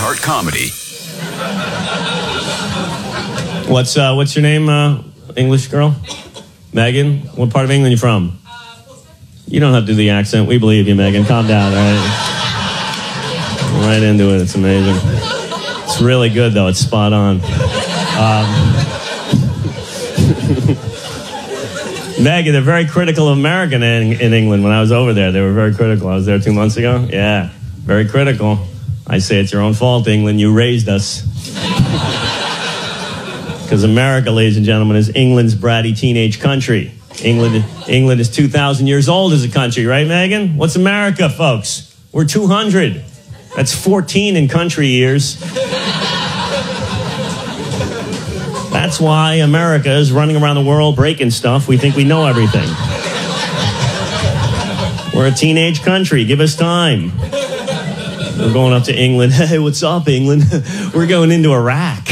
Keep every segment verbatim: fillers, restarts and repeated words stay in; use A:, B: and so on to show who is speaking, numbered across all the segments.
A: iHeart Comedy.
B: What's uh, what's your name, uh, English girl? Megan? What part of England are you from? You don't have to do the accent. We believe you, Megan. Calm down, all right? Right into it. It's amazing. It's really good, though. It's spot on. Um, Megan, they're very critical of America in, in England. When I was over there, they were very critical. I was there two months ago. Yeah, very critical. I say it's your own fault, England. You raised us. Because America, ladies and gentlemen, is England's bratty teenage country. England, England is two thousand years old as a country, right, Megan? What's America, folks? We're two hundred. That's fourteen in country years. That's why America is running around the world breaking stuff. We think we know everything. We're a teenage country. Give us time. We're going up to England. Hey, what's up, England? We're going into Iraq.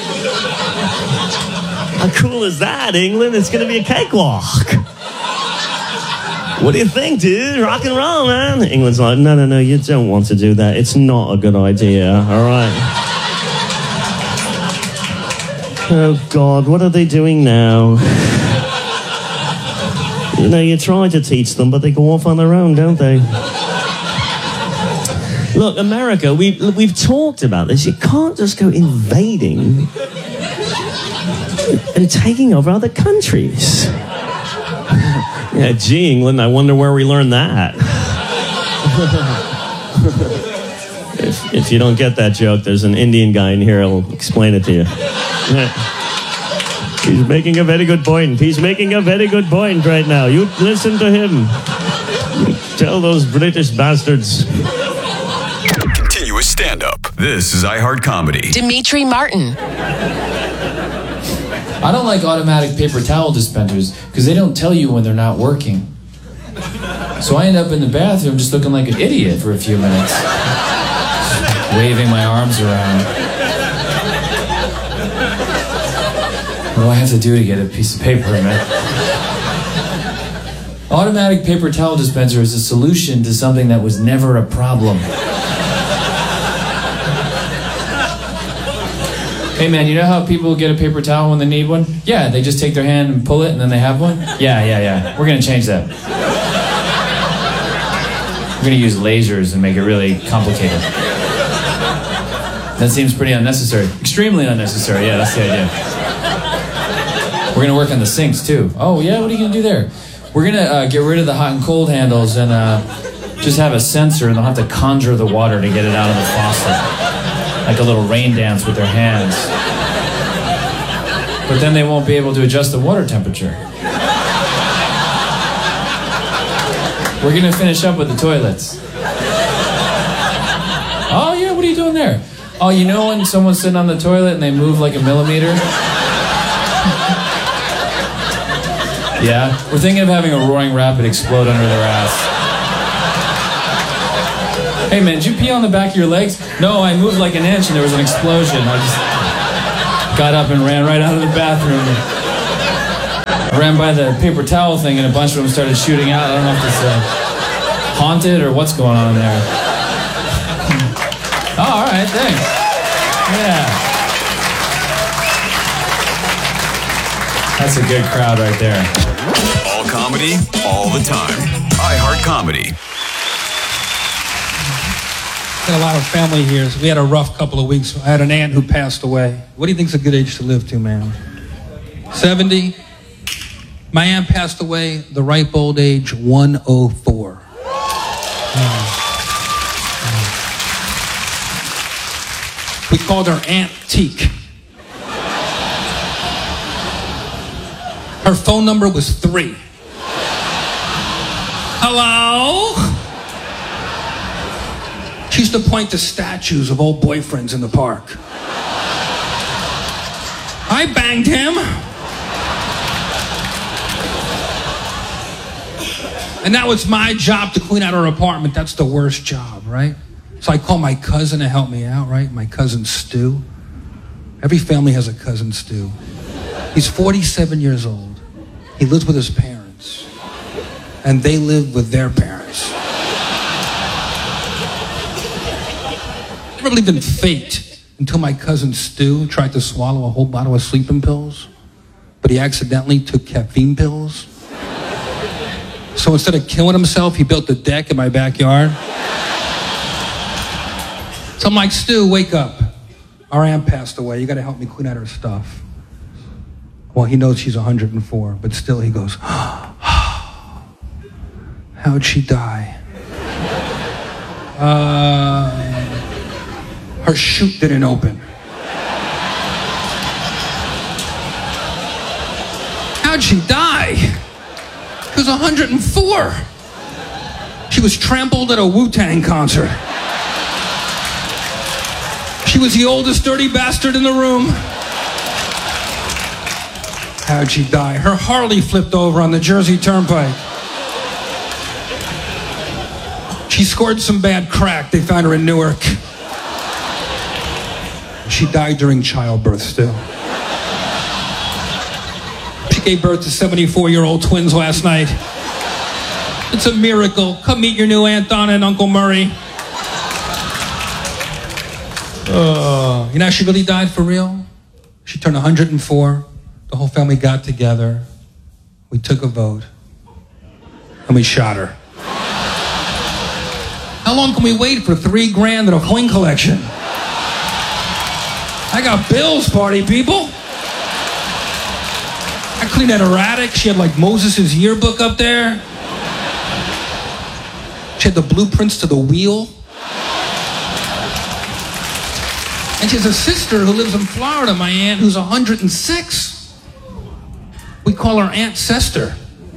B: How cool is that, England? It's going to be a cakewalk. What do you think, dude? Rock and roll, man. England's like, no, no, no, you don't want to do that. It's not a good idea, all right? Oh, God, what are they doing now? You know, you try to teach them, but they go off on their own, don't they? Look, America, we, we've talked about this. You can't just go invading and taking over other countries. Yeah, gee, England, I wonder where we learned that. if, if you don't get that joke, there's an Indian guy in here who'll explain it to you. He's making a very good point. He's making a very good point right now. You listen to him. You tell those British bastards.
A: Continuous stand-up. This is iHeart Comedy.
C: Dimitri Martin.
D: I don't like automatic paper towel dispensers because they don't tell you when they're not working. So I end up in the bathroom just looking like an idiot for a few minutes. Just waving my arms around. What do I have to do to get a piece of paper, man? Automatic paper towel dispenser is a solution to something that was never a problem. Hey man, you know how people get a paper towel when they need one? Yeah, they just take their hand and pull it and then they have one? Yeah, yeah, yeah. We're gonna change that. We're gonna use lasers and make it really complicated. That seems pretty unnecessary. Extremely unnecessary, yeah, that's the idea. We're gonna work on the sinks too. Oh yeah, what are you gonna do there? We're gonna uh, get rid of the hot and cold handles and uh, just have a sensor and they'll have to conjure the water to get it out of the faucet. Like a little rain dance with their hands. But then they won't be able to adjust the water temperature. We're gonna finish up with the toilets. Oh yeah, what are you doing there? Oh, you know when someone's sitting on the toilet and they move like a millimeter? Yeah, we're thinking of having a roaring rapid explode under their ass. Hey man, did you pee on the back of your legs? No, I moved like an inch and there was an explosion. I just got up and ran right out of the bathroom. I ran by the paper towel thing and a bunch of them started shooting out. I don't know if it's uh, haunted or what's going on there. Oh, all right, thanks. Yeah. That's a good crowd right there.
A: All comedy, all the time. iHeart Comedy.
E: Got a lot of family here. So we had a rough couple of weeks. I had an aunt who passed away. What do you think's a good age to live to, man? seventy? My aunt passed away the ripe old age, one oh four. Uh, we called her Aunt Teak. Her phone number was three. Hello? She used to point to statues of old boyfriends in the park. I banged him. And now it's my job to clean out her apartment. That's the worst job, right? So I call my cousin to help me out, right? My cousin Stu. Every family has a cousin Stu. He's forty-seven years old. He lives with his parents. And they live with their parents. never believed in fate until my cousin Stu tried to swallow a whole bottle of sleeping pills, but he accidentally took caffeine pills. So instead of killing himself, he built a deck in my backyard. So I'm like, Stu, wake up. Our aunt passed away. You got to help me clean out her stuff. Well, he knows she's one hundred and four, but still he goes, how'd she die? Uh, her chute didn't open. How'd she die? She was one hundred and four. She was trampled at a Wu-Tang concert. She was the oldest dirty bastard in the room. How'd she die? Her Harley flipped over on the Jersey Turnpike. She scored some bad crack. They found her in Newark. She died during childbirth still. She gave birth to seventy-four-year-old twins last night. It's a miracle. Come meet your new Aunt Donna and Uncle Murray. Uh, you know how she really died for real? She turned one hundred and four. The whole family got together. We took a vote. And we shot her. How long can we wait for three grand in a coin collection? I got bills, party people. I cleaned out her attic. She had like Moses' yearbook up there. She had the blueprints to the wheel. And she has a sister who lives in Florida, my aunt, who's one hundred and six. We call her Aunt Sester.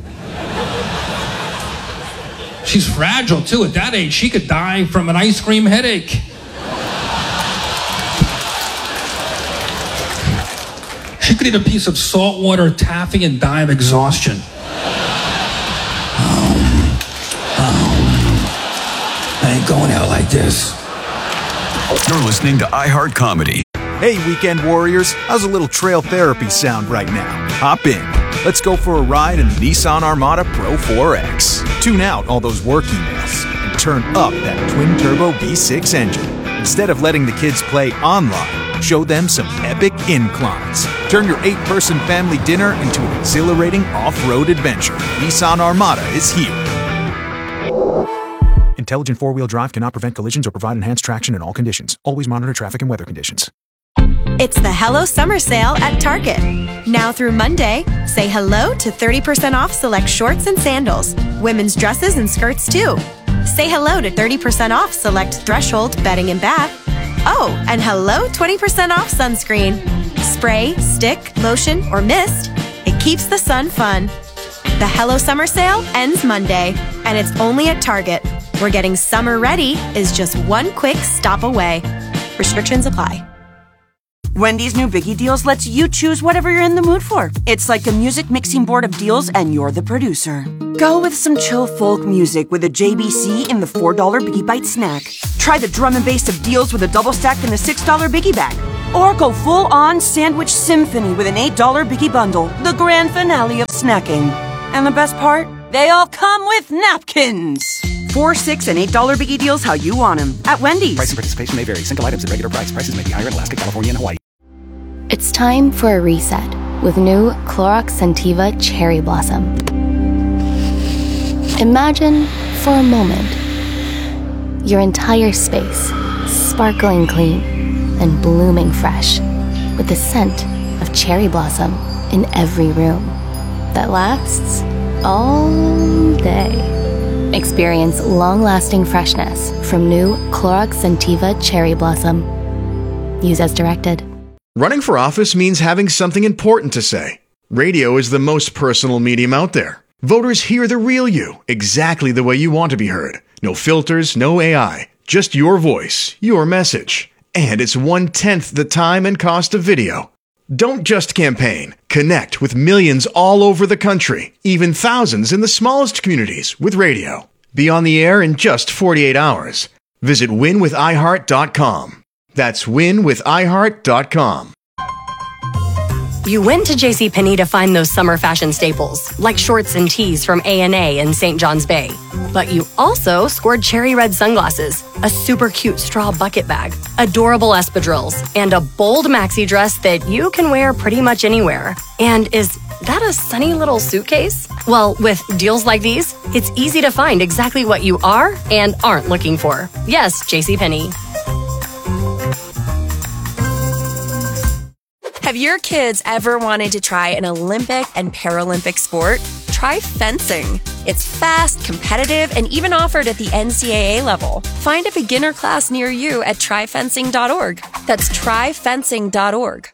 E: She's fragile, too. At that age, she could die from an ice cream headache. She could eat a piece of saltwater taffy and die of exhaustion. Um, um, I ain't going out like this.
A: You're listening to iHeart Comedy.
C: Hey, weekend warriors, how's a little trail therapy sound right now? Hop in. Let's go for a ride in the Nissan Armada Pro four X. Tune out all those work emails and turn up that twin-turbo V six engine. Instead of letting the kids play online, show them some epic inclines. Turn your eight-person family dinner into an exhilarating off-road adventure. Nissan Armada is here. Intelligent four-wheel drive cannot prevent collisions or provide enhanced traction in all conditions. Always monitor traffic and weather conditions.
F: It's the Hello Summer Sale at Target. Now through Monday, say hello to thirty percent off select shorts and sandals, women's dresses and skirts too. Say hello to thirty percent off select Threshold bedding and bath. Oh, and hello twenty percent off sunscreen. Spray, stick, lotion, or mist. It keeps the sun fun. The Hello Summer Sale ends Monday, and it's only at Target, where getting summer ready is just one quick stop away. Restrictions apply.
G: Wendy's new Biggie Deals lets you choose whatever you're in the mood for. It's like a music mixing board of deals, and you're the producer. Go with some chill folk music with a J B C in the four dollar Biggie Bite snack. Try the drum and bass of deals with a double stack in the six dollar Biggie Bag. Or go full-on sandwich symphony with an eight dollar Biggie Bundle, the grand finale of snacking. And the best part? They all come with napkins. Four, six, and eight dollar Biggie Deals how you want them at Wendy's.
H: Price and participation may vary. Single items at regular price. Prices may be higher in Alaska, California, and Hawaii.
I: It's time for a reset with new Clorox Scentiva Cherry Blossom. Imagine, for a moment, your entire space sparkling clean and blooming fresh with the scent of cherry blossom in every room that lasts all day. Experience long-lasting freshness from new Clorox Scentiva Cherry Blossom. Use as directed.
J: Running for office means having something important to say. Radio is the most personal medium out there. Voters hear the real you, exactly the way you want to be heard. No filters, no A I, just your voice, your message. And it's one-tenth the time and cost of video. Don't just campaign. Connect with millions all over the country, even thousands in the smallest communities with radio. Be on the air in just forty-eight hours. Visit win with i heart dot com. That's win with i heart dot com.
K: You went to JCPenney to find those summer fashion staples, like shorts and tees from A and A in Saint John's Bay. But you also scored cherry red sunglasses, a super cute straw bucket bag, adorable espadrilles, and a bold maxi dress that you can wear pretty much anywhere. And is that a sunny little suitcase? Well, with deals like these, it's easy to find exactly what you are and aren't looking for. Yes, JCPenney.
L: Have your kids ever wanted to try an Olympic and Paralympic sport? Try fencing. It's fast, competitive, and even offered at the N C double A level. Find a beginner class near you at try fencing dot org. That's try fencing dot org.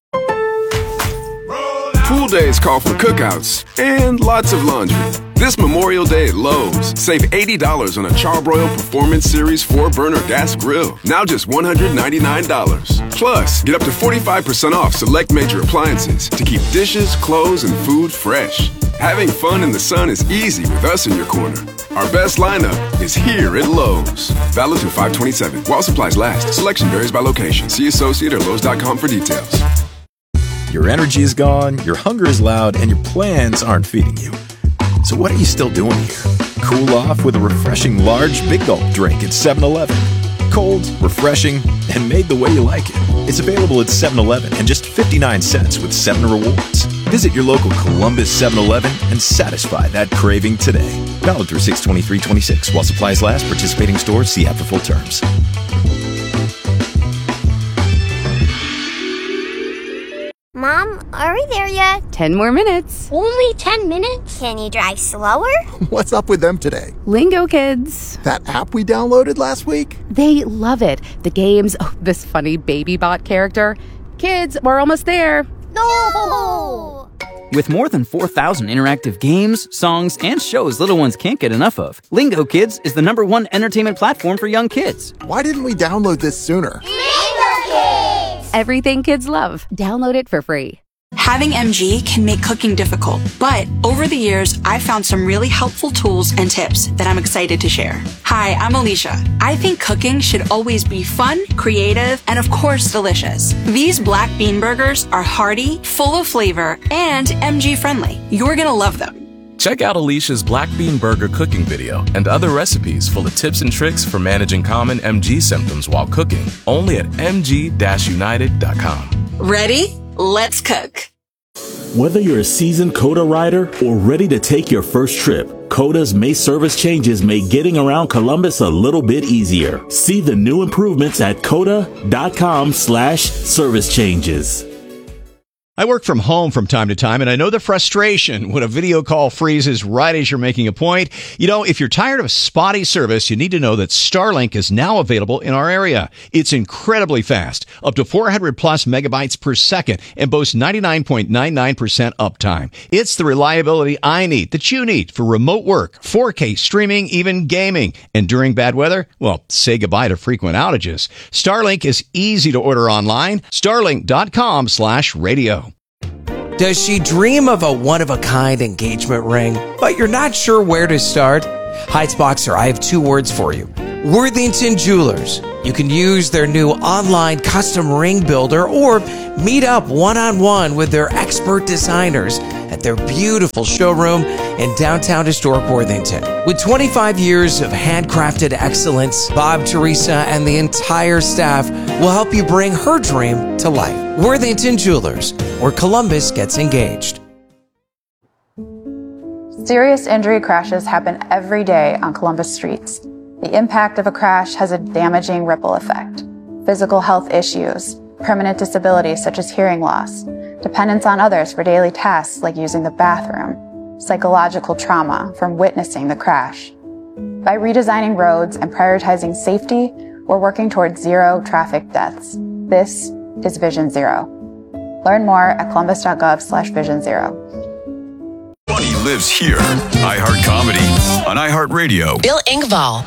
M: Pool days call for cookouts and lots of laundry. This Memorial Day at Lowe's, save eighty dollars on a Charbroil Performance Series four burner gas grill. Now just one hundred ninety-nine dollars. Plus, get up to forty-five percent off select major appliances to keep dishes, clothes, and food fresh. Having fun in the sun is easy with us in your corner. Our best lineup is here at Lowe's. Valid through five twenty-seven. While supplies last. Selection varies by location. See associate or lowes dot com for details.
N: Your energy is gone, your hunger is loud, and your plans aren't feeding you. So what are you still doing here? Cool off with a refreshing large Big Gulp drink at seven eleven. Cold, refreshing, and made the way you like it. It's available at seven eleven and just fifty-nine cents with seven Rewards. Visit your local Columbus seven eleven and satisfy that craving today. Valid through six twenty-three twenty-six. While supplies last, participating stores, see app for full terms.
O: Mom, are we there yet?
P: Ten more minutes.
O: Only ten minutes? Can you drive slower?
Q: What's up with them today?
P: Lingo Kids.
Q: That app we downloaded last week?
P: They love it. The games, oh, this funny baby bot character. Kids, we're almost there.
O: No!
R: With more than four thousand interactive games, songs, and shows little ones can't get enough of, Lingo Kids is the number one entertainment platform for young kids.
Q: Why didn't we download this sooner?
O: Lingo Kids!
P: Everything kids love. Download it for free.
S: Having M G can make cooking difficult, but over the years, I've found some really helpful tools and tips that I'm excited to share. Hi, I'm Alicia. I think cooking should always be fun, creative, and of course, delicious. These black bean burgers are hearty, full of flavor, and M G friendly. You're gonna love them.
T: Check out Alicia's Black Bean Burger cooking video and other recipes full of tips and tricks for managing common M G symptoms while cooking, only at m g dash united dot com.
S: Ready? Let's cook.
U: Whether you're a seasoned COTA rider or ready to take your first trip, COTA's May service changes make getting around Columbus a little bit easier. See the new improvements at cota.com slash service changes.
V: I work from home from time to time, and I know the frustration when a video call freezes right as you're making a point. You know, if you're tired of spotty service, you need to know that Starlink is now available in our area. It's incredibly fast, up to four hundred plus megabytes per second, and boasts ninety-nine point nine nine percent uptime. It's the reliability I need, that you need, for remote work, four K streaming, even gaming. And during bad weather, well, say goodbye to frequent outages. Starlink is easy to order online. Starlink.com slash radio.
W: Does she dream of a one-of-a-kind engagement ring, but you're not sure where to start? Heights Boxer, I have two words for you. Worthington Jewelers. You can use their new online custom ring builder or meet up one-on-one with their expert designers at their beautiful showroom in downtown historic Worthington. With twenty-five years of handcrafted excellence, Bob, Teresa, and the entire staff will help you bring her dream to life. Worthington Jewelers, where Columbus gets engaged.
X: Serious injury crashes happen every day on Columbus streets. The impact of a crash has a damaging ripple effect. Physical health issues, permanent disabilities such as hearing loss, dependence on others for daily tasks like using the bathroom, psychological trauma from witnessing the crash. By redesigning roads and prioritizing safety, we're working towards zero traffic deaths. This is Vision Zero. Learn more at columbus.gov slash vision zero.
A: Funny lives here. iHeart Comedy on iHeartRadio.
Y: Bill Engvall.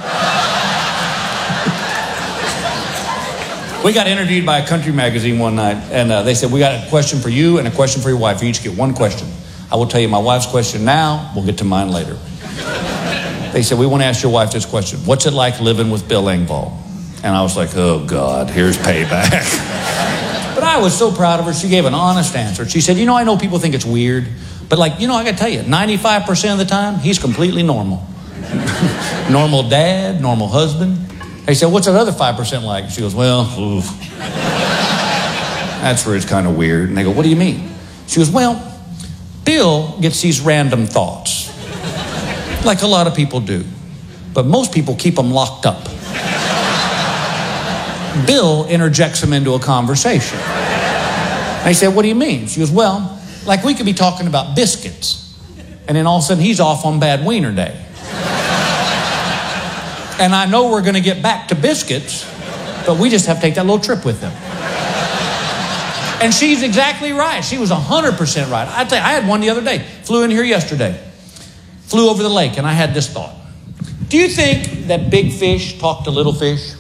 D: We got interviewed by a country magazine one night, and uh, they said, we got a question for you and a question for your wife. You each get one question. I will tell you my wife's question now. We'll get to mine later. They said, we want to ask your wife this question. What's it like living with Bill Engvall? And I was like, oh, God, here's payback. But
B: I was so proud of her. She gave an honest answer. She said, you know, I know people think it's weird, but like, you know, I got to tell you, ninety-five percent of the time, he's completely normal. Normal dad, normal husband. They said, what's that other five percent like? She goes, well, oof. That's where it's kind of weird. And they go, what do you mean? She goes, well, Bill gets these random thoughts, like a lot of people do, but most people keep them locked up. Bill interjects them into a conversation. I said, what do you mean? She goes, well, like we could be talking about biscuits, and then all of a sudden he's off on bad wiener day. And I know we're going to get back to biscuits, but we just have to take that little trip with him. And she's exactly right. She was one hundred percent right. I tell you, I had one the other day. Flew in here yesterday. Flew over the lake, and I had this thought. Do you think that big fish talk to little fish?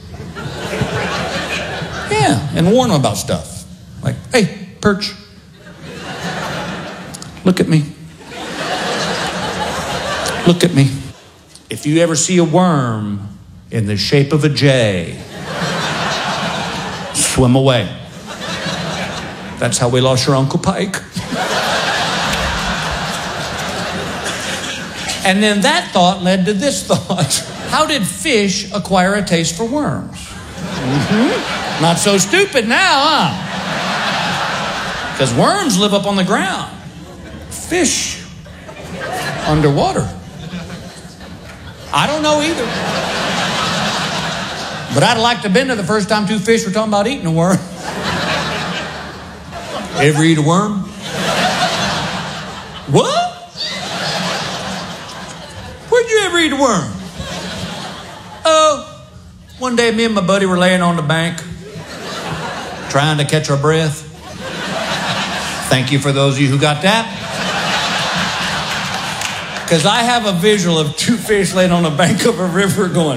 B: Yeah, and warn them about stuff. Like, hey, perch, look at me. Look at me. If you ever see a worm in the shape of a J, swim away. That's how we lost your Uncle Pike. And then that thought led to this thought. How did fish acquire a taste for worms? Mm-hmm. Not so stupid now, huh? Because worms live up on the ground. Fish underwater. I don't know either. But I'd like to have been there the first time two fish were talking about eating a worm. Ever eat a worm? What? Where'd you ever eat a worm? Oh, one day me and my buddy were laying on the bank, trying to catch our breath. Thank you for those of you who got that. Because I have a visual of two fish laying on the bank of a river going.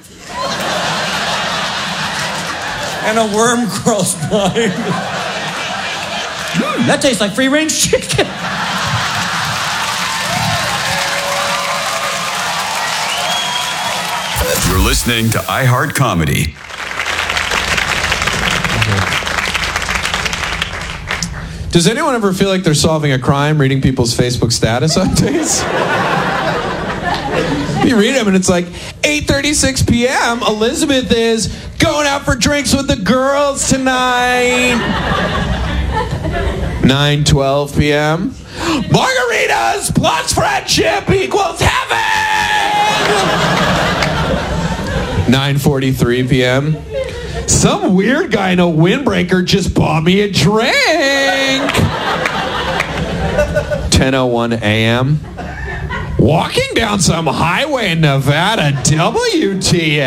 B: And a worm crawls by. Mm, that tastes like free-range chicken.
A: You're listening to iHeart Comedy.
C: Does anyone ever feel like they're solving a crime reading people's Facebook status updates? You read them and it's like, eight thirty-six p.m., Elizabeth is going out for drinks with the girls tonight. nine twelve p.m., margaritas plus friendship equals heaven. nine forty-three p.m., some weird guy in a windbreaker just bought me a drink. ten oh one a.m., walking down some highway in Nevada, W T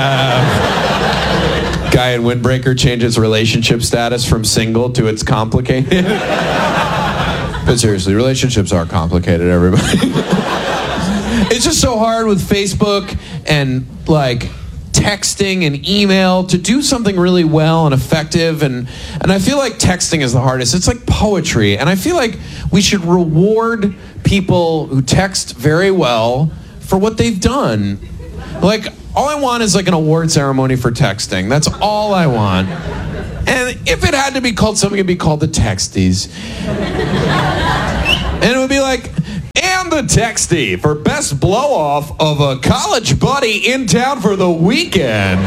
C: F. Guy in windbreaker changes relationship status from single to it's complicated. But seriously, relationships are complicated, everybody. It's just so hard with Facebook and like texting and email to do something really well and effective, and and I feel like texting is the hardest. It's like poetry, and I feel like we should reward people who text very well for what they've done. Like, all I want is like an award ceremony for texting. That's all I want. And if it had to be called something, it'd be called the Texties. And it would be like, and the Textie for best blow-off of a college buddy in town for the weekend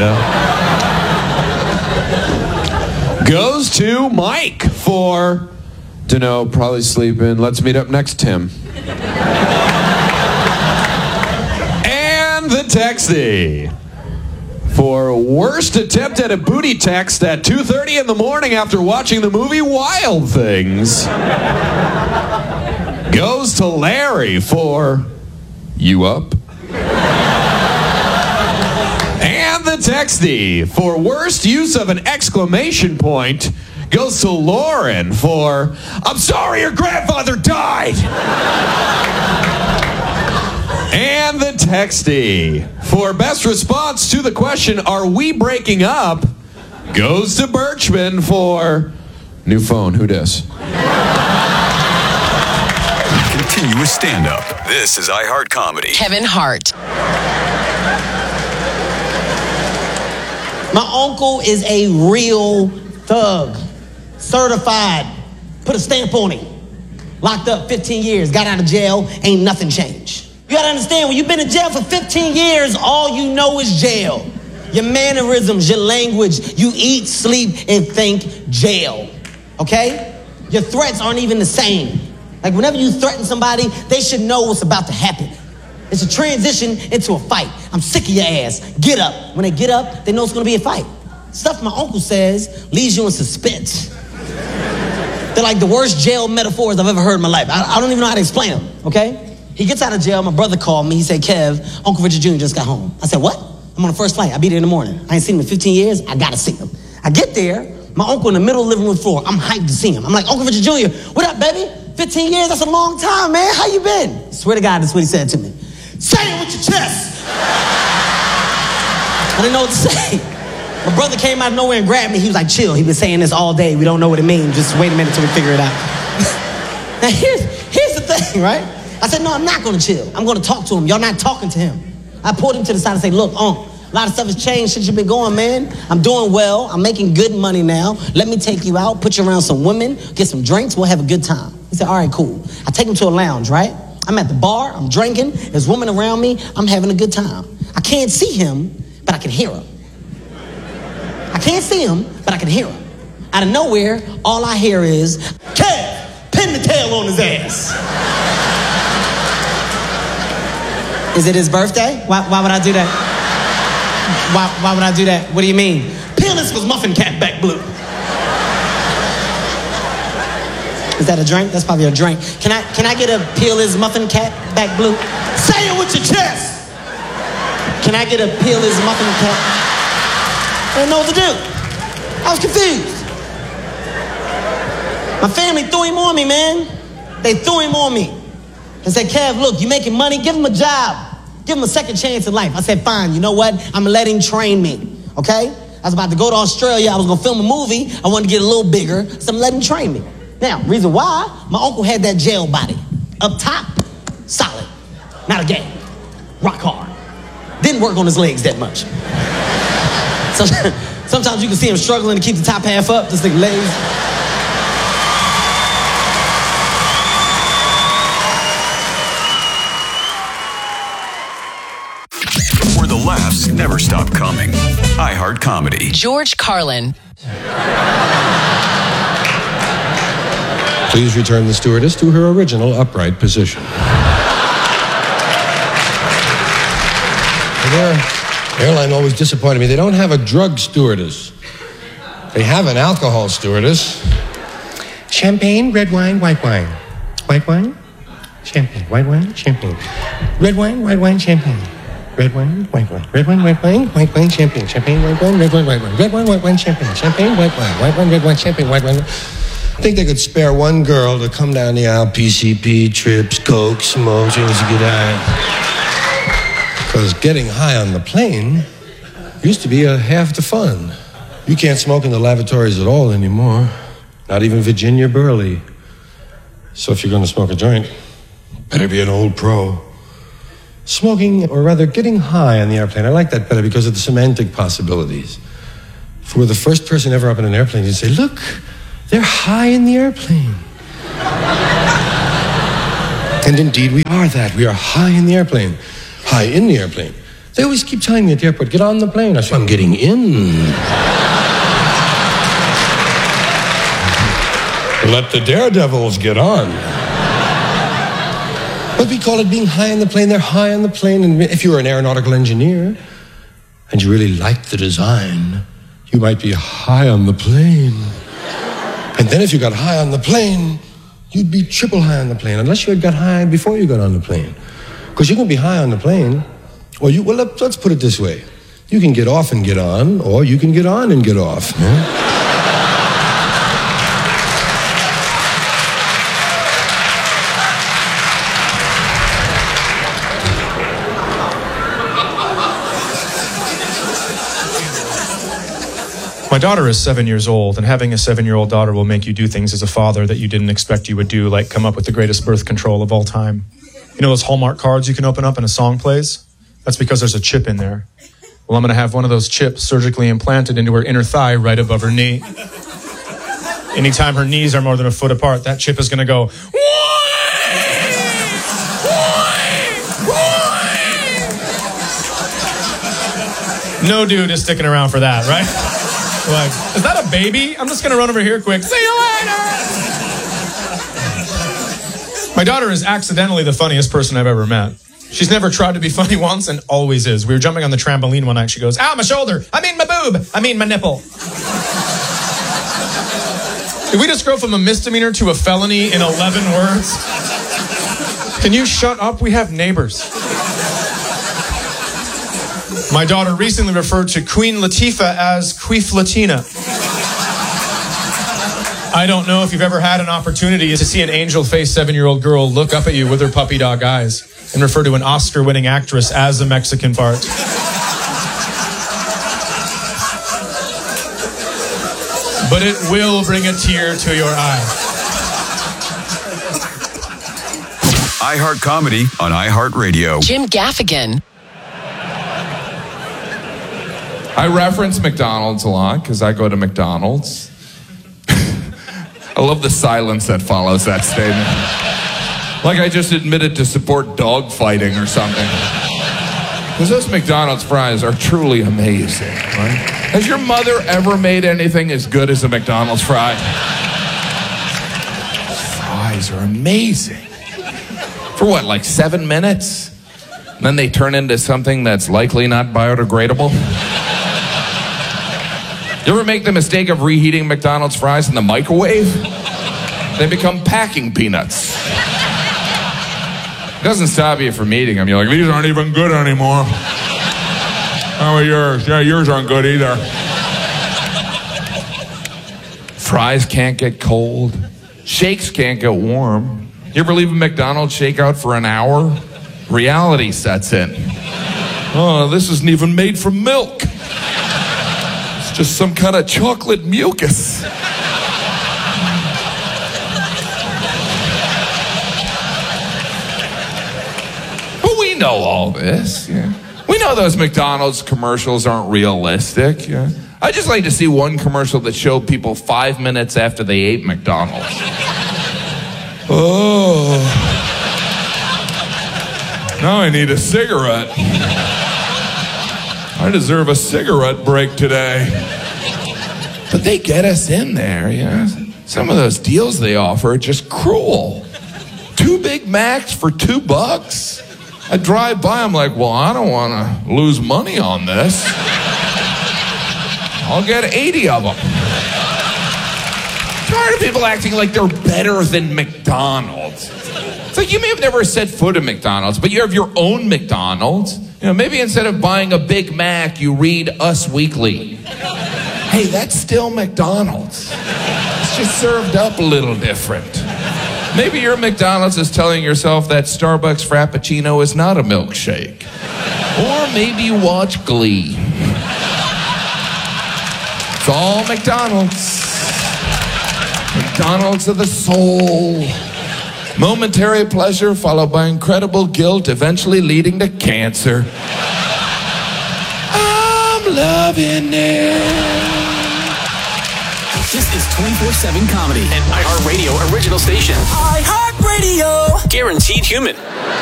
C: goes to Mike for, dunno, probably sleeping. Let's meet up next, Tim. And the Textie for worst attempt at a booty text at two thirty in the morning after watching the movie Wild Things goes to Larry for you up. And the Textie for worst use of an exclamation point goes to Lauren for I'm sorry your grandfather died. And the Textie for best response to the question, are we breaking up, goes to Birchman for new phone, who dis?
A: Continue with stand-up. This is iHeart Comedy.
E: Kevin Hart.
F: My uncle is a real thug.
E: certified. Put a stamp on him. Locked up fifteen years, got out of jail, ain't nothing changed. You gotta understand, when you've been in jail for fifteen years, all you know is jail. Your mannerisms, your language, you eat, sleep, and think jail, okay? Your threats aren't even the same. Like whenever you threaten somebody, they should know what's about to happen. It's a transition into a fight. I'm sick of your ass. Get up. When they get up, they know it's gonna be a fight. Stuff my uncle says leaves you in suspense. They're like the worst jail metaphors I've ever heard in my life. I, I don't even know how to explain them, okay? He gets out of jail, my brother called me, he said, Kev, Uncle Richard Junior just got home. I said, what? I'm on the first flight, I'll be there in the morning. I ain't seen him in fifteen years, I gotta see him. I get there, my uncle in the middle of the living room floor, I'm hyped to see him. I'm like, Uncle Richard Junior, what up, baby? fifteen years, that's a long time, man, how you been? I swear to God, that's what he said to me. Say it with your chest. I didn't know what to say. My brother came out of nowhere and grabbed me. He was like, chill, he's been saying this all day. We don't know what it means. Just wait a minute till we figure it out. Now, here's, here's the thing, right? I said, no, I'm not going to chill. I'm going to talk to him. Y'all not talking to him. I pulled him to the side and say, look, Unc, a lot of stuff has changed since you've been going, man. I'm doing well. I'm making good money now. Let me take you out, put you around some women, get some drinks. We'll have a good time. He said, all right, cool. I take him to a lounge, right? I'm at the bar. I'm drinking. There's women around me. I'm having a good time. I can't see him, but I can hear him. I can't see him, but I can hear him. Out of nowhere, all I hear is, Kev, pin the tail on his ass. Is it his birthday? Why, why would I do that? Why, why would I do that? What do you mean? Peel this was muffin cap back blue. Is that a drink? That's probably a drink. Can I, can I get a peel his muffin cap back blue? Say it with your chest. Can I get a peel his muffin cap? I didn't know what to do. I was confused. My family threw him on me, man. They threw him on me. They said, Kev, look, you making money? Give him a job. Give him a second chance in life. I said, fine, you know what? I'm gonna let him train me, okay? I was about to go to Australia. I was gonna film a movie. I wanted to get a little bigger, so I'm gonna let him train me. Now, reason why, my uncle had that jail body. Up top, solid. Not a game. Rock hard. Didn't work on his legs that much. So, sometimes you can see him struggling to keep the top half up, just like legs.
A: Where the laughs never stop coming. iHeart Comedy.
F: George Carlin.
G: Please return the stewardess to her original upright position. Their airline always disappointed me. They don't have a drug stewardess. They have an alcohol stewardess. Champagne, red wine, white wine. White wine, champagne. White wine, champagne. Red wine, white wine, champagne. Red wine, white wine. Red wine, white wine, white wine, champagne. Champagne, white wine, red wine, white wine. Red wine, white wine, champagne. Champagne, white wine. White wine, red wine, champagne, white wine. I think they could spare one girl to come down the aisle, P C P, trips, coke, smoke, things to get high. Because getting high on the plane used to be a half the fun. You can't smoke in the lavatories at all anymore. Not even Virginia Burley. So if you're going to smoke a joint, better be an old pro. Smoking, or rather getting high on the airplane, I like that better because of the semantic possibilities. If we're the first person ever up in an airplane, you'd say, look, they're high in the airplane. And indeed, we are that. We are high in the airplane. High in the airplane. They always keep telling me at the airport, get on the plane. I say, I'm getting in. Let the daredevils get on. But we call it being high on the plane. They're high on the plane. And if you were an aeronautical engineer and you really liked the design, you might be high on the plane. And then if you got high on the plane, you'd be triple high on the plane, unless you had got high before you got on the plane. Because you can be high on the plane, or you, well, let, let's put it this way. You can get off and get on, or you can get on and get off. Huh?
H: My daughter is seven years old, and having a seven-year-old daughter will make you do things as a father that you didn't expect you would do, like come up with the greatest birth control of all time. You know those Hallmark cards you can open up and a song plays? That's because there's a chip in there. Well, I'm going to have one of those chips surgically implanted into her inner thigh right above her knee. Anytime her knees are more than a foot apart, that chip is going to go, no dude is sticking around for that, right? Like, is that a baby? I'm just going to run over here quick. See you later! My daughter is accidentally the funniest person I've ever met. She's never tried to be funny once and always is. We were jumping on the trampoline one night. She goes, ow, my shoulder. I mean my boob. I mean my nipple. Did we just go from a misdemeanor to a felony in eleven words? Can you shut up? We have neighbors. My daughter recently referred to Queen Latifah as Queef Latina. I don't know if you've ever had an opportunity to see an angel-faced seven-year-old girl look up at you with her puppy dog eyes and refer to an Oscar-winning actress as a Mexican fart. But it will bring a tear to your eye.
A: iHeart Comedy on iHeartRadio.
F: Jim Gaffigan.
I: I reference McDonald's a lot because I go to McDonald's. I love the silence that follows that statement. Like I just admitted to support dog fighting or something. Because those McDonald's fries are truly amazing, right? Has your mother ever made anything as good as a McDonald's fry? Fries are amazing. For what, like seven minutes? And then they turn into something that's likely not biodegradable? You ever make the mistake of reheating McDonald's fries in the microwave? They become packing peanuts. It doesn't stop you from eating them. You're like, these aren't even good anymore. How are yours? Yeah, yours aren't good either. Fries can't get cold. Shakes can't get warm. You ever leave a McDonald's shake out for an hour? Reality sets in. Oh, this isn't even made from milk. It's just some kind of chocolate mucus. But we know all this. Yeah. We know those McDonald's commercials aren't realistic. Yeah. I just like to see one commercial that showed people five minutes after they ate McDonald's. Oh. Now I need a cigarette. I deserve a cigarette break today. But they get us in there, yeah. Some of those deals they offer are just cruel. Two Big Macs for two bucks? I drive by, I'm like, well, I don't want to lose money on this. I'll get eighty of them. Tired of people acting like they're better than McDonald's. It's like you may have never set foot in McDonald's, but you have your own McDonald's. You know, maybe instead of buying a Big Mac, you read Us Weekly. Hey, that's still McDonald's. It's just served up a little different. Maybe your McDonald's is telling yourself that Starbucks Frappuccino is not a milkshake. Or maybe you watch Glee. It's all McDonald's. McDonald's of the soul. Momentary pleasure followed by incredible guilt, eventually leading to cancer. I'm loving it.
F: This is twenty-four seven Comedy, an iHeartRadio original station. iHeartRadio. Guaranteed human.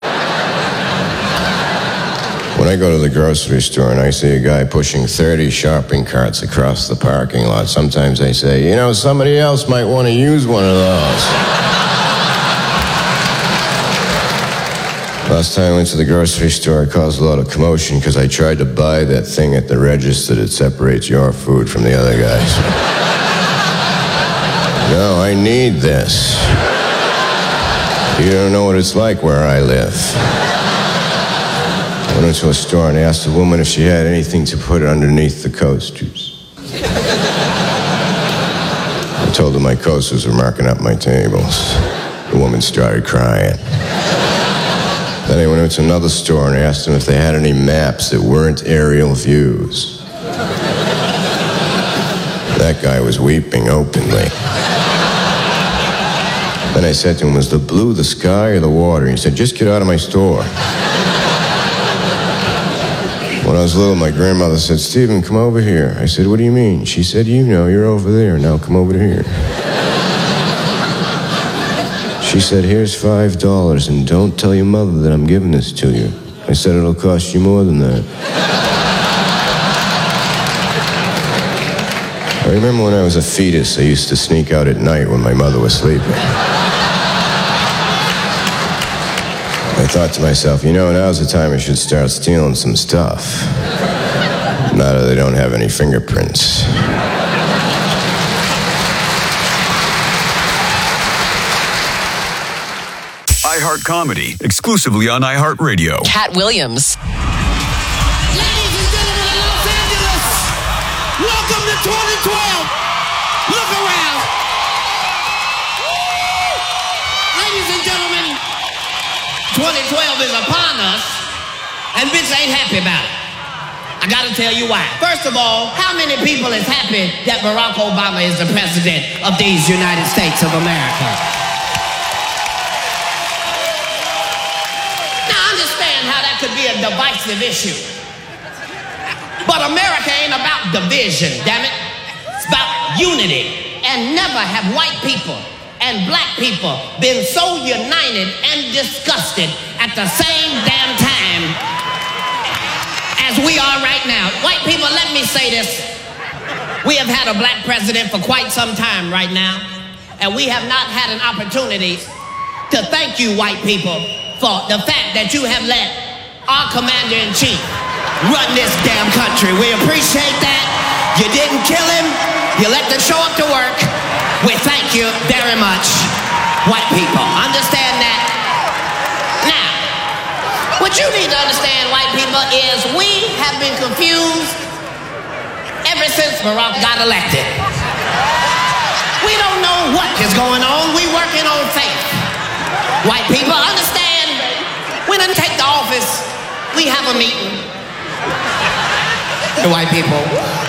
J: When I go to the grocery store and I see a guy pushing thirty shopping carts across the parking lot, sometimes I say, you know, somebody else might want to use one of those. Last time I went to the grocery store, I caused a lot of commotion because I tried to buy that thing at the register that separates your food from the other guys. No, I need this. You don't know what it's like where I live. I went into a store and asked the woman if she had anything to put underneath the coasters. I told her my coasters were marking up my tables. The woman started crying. Then I went into another store and asked them if they had any maps that weren't aerial views. That guy was weeping openly. Then I said to him, was the blue the sky or the water? He said, just get out of my store. When I was little, my grandmother said, Stephen, come over here. I said, what do you mean? She said, you know, you're over there. Now come over here. She said, here's five dollars, and don't tell your mother that I'm giving this to you. I said, it'll cost you more than that. I remember when I was a fetus, I used to sneak out at night when my mother was sleeping. I thought to myself, you know, now's the time I should start stealing some stuff. Now that they don't have any fingerprints.
A: iHeart Comedy, exclusively on iHeartRadio.
K: Cat Williams.
L: Welcome to twenty twelve. Look around. Ladies and gentlemen, twenty twelve is upon us, and bitch ain't happy about it. I gotta tell you why. First of all, how many people is happy that Barack Obama is the president of these United States of America? Now understand how that could be a divisive issue. But America ain't about division, damn it. It's about unity. And never have white people and black people been so united and disgusted at the same damn time as we are right now. White people, let me say this. We have had a black president for quite some time right now, and we have not had an opportunity to thank you, white people, for the fact that you have let our commander-in-chief run this damn country. We appreciate that. You didn't kill him. You let them show up to work. We thank you very much, white people. Understand that? Now, what you need to understand, white people, is we have been confused ever since Barack got elected. We don't know what is going on. We working on faith. White people, understand, when they take the office, we have a meeting. The white people.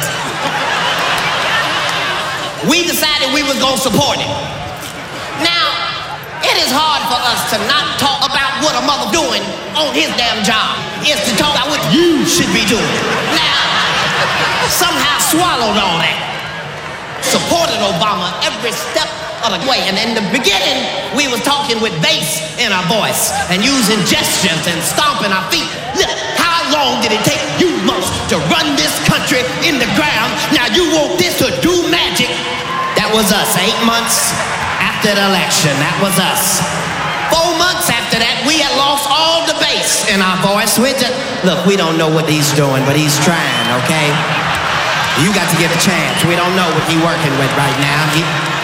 L: We decided we was gonna support him. Now, it is hard for us to not talk about what a mother doing on his damn job. It's to talk about what you should be doing. Now, somehow swallowed all that. Supported Obama every step of the way. And in the beginning, we was talking with bass in our voice and using gestures and stomping our feet. Look, how long did it take you most to run this country in the ground? Now you want this to do magic? That was us. Eight months after the election, that was us. Four months after that, we had lost all the bass in our voice. We just, look, we don't know what he's doing, but he's trying, okay? You got to give a chance. We don't know what he's working with right now. He...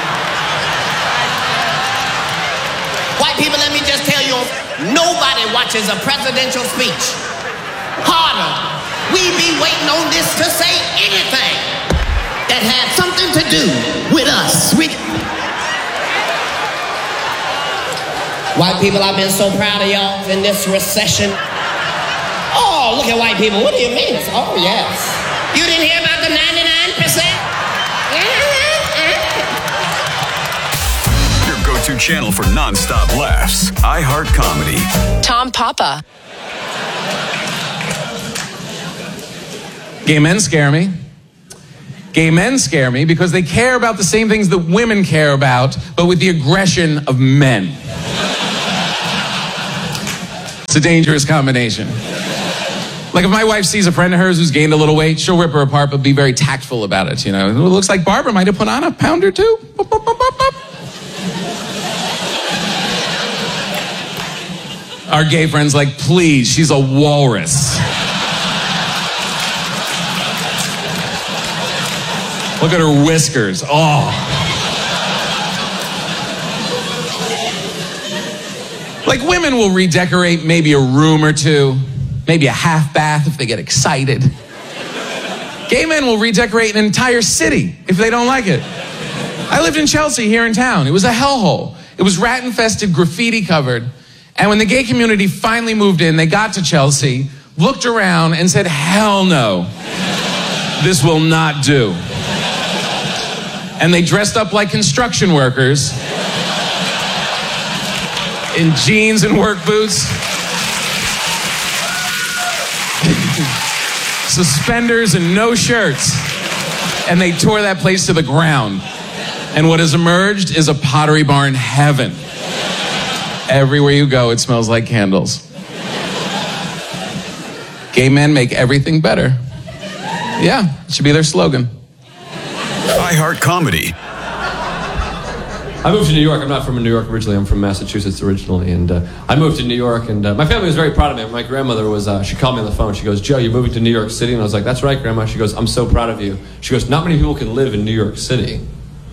L: White people, let me just tell you, nobody watches a presidential speech harder. We be waiting on this to say anything that had something to do with us. We... White people, I've been so proud of y'all in this recession. Oh, look at white people. What do you mean? Oh, yes. You didn't hear about the ninety-nine percent?
A: Your go-to channel for non-stop laughs. iHeart Comedy.
K: Tom Papa.
M: Gay men scare me. Gay men scare me because they care about the same things that women care about, but with the aggression of men. It's a dangerous combination. Like if my wife sees a friend of hers who's gained a little weight, she'll rip her apart, but be very tactful about it, you know. It looks like Barbara might have put on a pound or two. Boop, boop, boop, boop, boop. Our gay friend's like, please, she's a walrus. Look at her whiskers. Oh. Like women will redecorate maybe a room or two, maybe a half bath if they get excited. Gay men will redecorate an entire city if they don't like it. I lived in Chelsea here in town. It was a hellhole. It was rat-infested, graffiti covered. And when the gay community finally moved in, they got to Chelsea, looked around and said, hell no, this will not do. And they dressed up like construction workers in jeans and work boots, suspenders and no shirts. And they tore that place to the ground. And what has emerged is a Pottery Barn heaven. Everywhere you go, it smells like candles. Gay men make everything better. Yeah, it should be their slogan.
A: iHeart Comedy.
N: I moved to New York. I'm not from New York originally. I'm from Massachusetts originally. And uh, I moved to New York, and uh, my family was very proud of me. My grandmother was, uh, she called me on the phone. She goes, Joe, you're moving to New York City? And I was like, that's right, Grandma. She goes, I'm so proud of you. She goes, not many people can live in New York City.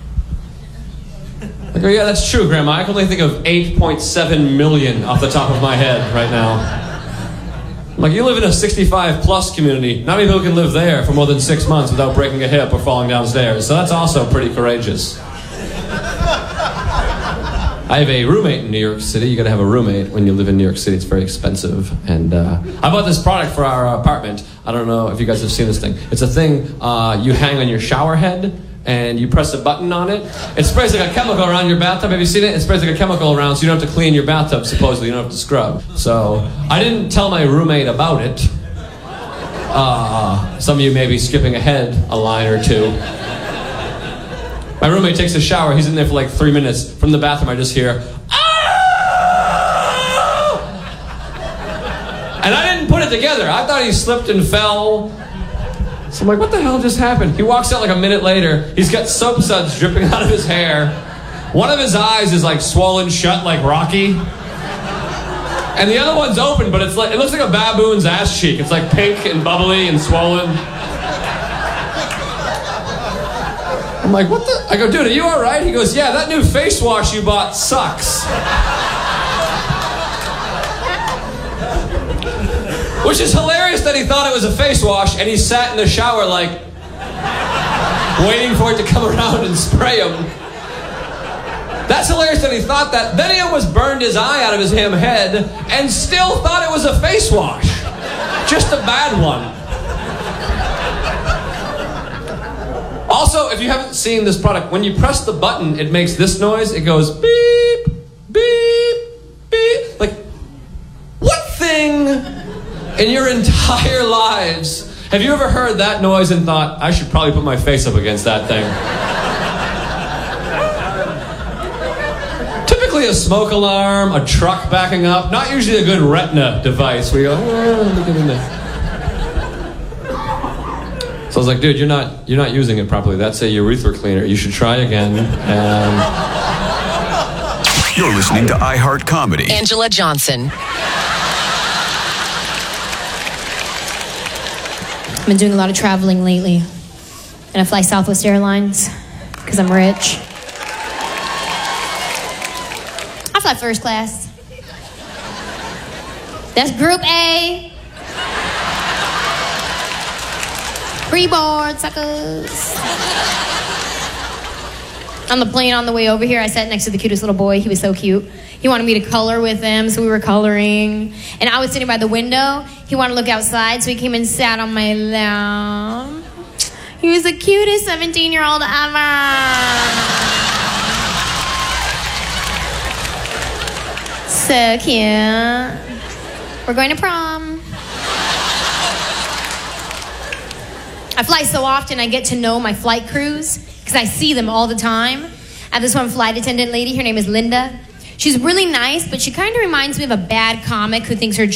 N: I go, yeah, that's true, Grandma. I can only think of eight point seven million off the top of my head right now. I'm like, you live in a sixty-five plus community. Not many people can live there for more than six months without breaking a hip or falling downstairs. So that's also pretty courageous. I have a roommate in New York City. You got to have a roommate when you live in New York City. It's very expensive. And uh, I bought this product for our apartment. I don't know if you guys have seen this thing. It's a thing uh, you hang on your shower head, and you press a button on it. It sprays like a chemical around your bathtub. Have you seen it? It sprays like a chemical around, so you don't have to clean your bathtub, supposedly. You don't have to scrub. So I didn't tell my roommate about it. Uh, some of you may be skipping ahead a line or two. My roommate takes a shower. He's in there for like three minutes. From the bathroom, I just hear, "Ah!" And I didn't put it together. I thought he slipped and fell. So I'm like, what the hell just happened? He walks out like a minute later. He's got soap suds dripping out of his hair. One of his eyes is like swollen shut like Rocky. And the other one's open, but it's like, it looks like a baboon's ass cheek. It's like pink and bubbly and swollen. I'm like, what the? I go, dude, are you all right? He goes, yeah, that new face wash you bought sucks. Which is hilarious that he thought it was a face wash, and he sat in the shower like, waiting for it to come around and spray him. That's hilarious that he thought that. Then he almost burned his eye out of his ham head, and still thought it was a face wash. Just a bad one. Also, if you haven't seen this product, when you press the button, it makes this noise. It goes beep, beep, beep. Like, what thing in your entire lives have you ever heard that noise and thought, I should probably put my face up against that thing? Typically a smoke alarm, a truck backing up, not usually a good retina device where you go, oh, let me get in there. So I was like, dude, you're not you're not using it properly. That's a urethra cleaner. You should try again. And
A: you're listening to iHeart Comedy.
K: Angela Johnson.
O: I've been doing a lot of traveling lately. And I fly Southwest Airlines because I'm rich. I fly first class. That's Group A. Pre-board, suckers. On the plane on the way over here, I sat next to the cutest little boy. He was so cute. He wanted me to color with him, so we were coloring. And I was sitting by the window. He wanted to look outside, so he came and sat on my lap. He was the cutest seventeen-year-old ever. So cute. We're going to prom. I fly so often, I get to know my flight crews because I see them all the time. I have this one flight attendant lady. Her name is Linda. She's really nice, but she kind of reminds me of a bad comic who thinks her